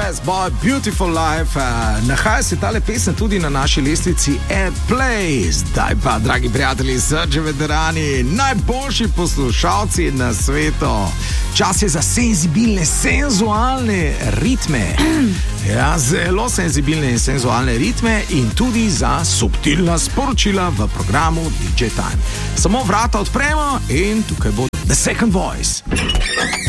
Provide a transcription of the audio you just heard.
Best Boy, Beautiful Life. Nahaja se tale pesem tudi na naši lestvici AirPlay. Zdaj pa, dragi prijatelji, srce veterani, najboljši poslušalci na svetu. Čas je za senzibilne, senzualne ritme. Ja, zelo senzibilne in senzualne ritme in tudi za subtilna sporočila v programu DJ Time. Samo vrata odpremo in tukaj bo The Second Voice.